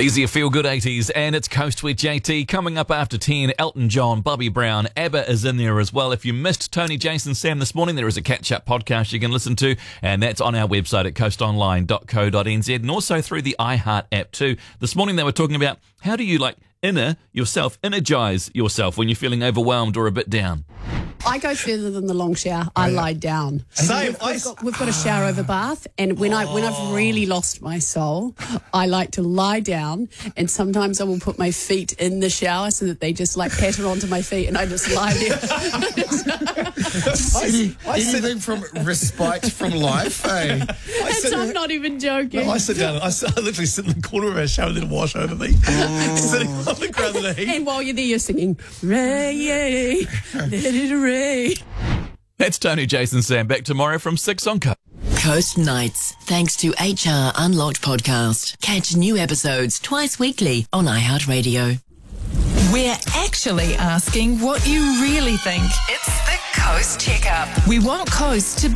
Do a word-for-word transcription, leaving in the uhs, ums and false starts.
These are your feel-good eighties, and it's Coast with J T. Coming up after ten, Elton John, Bobby Brown, ABBA is in there as well. If you missed Tony, Jason, Sam this morning, there is a catch-up podcast you can listen to, and that's on our website at coast online dot co dot n z, and also through the iHeart app too. This morning they were talking about how do you, like, inner yourself, energize yourself when you're feeling overwhelmed or a bit down. I go further than the long shower. I lie down. Same. We've, I we've, got, we've got a shower over bath, and when I when I've really lost my soul, I like to lie down, and sometimes I will put my feet in the shower so that they just like patter onto my feet, and I just lie there. I, I Anything from respite from life, eh? And sit- I'm not even joking. No, I sit down. I, sit, I literally sit in the corner of our shower and let it wash over me, sitting on the ground in the heat. And while you're there, you're singing, "Ray, let it rain." That's Tony, Jason, Sam. Back tomorrow from six on Coast. Coast Nights, thanks to H R Unlocked podcast. Catch new episodes twice weekly on iHeartRadio. We're actually asking what you really think. It's the Coast Checkup. We want Coast to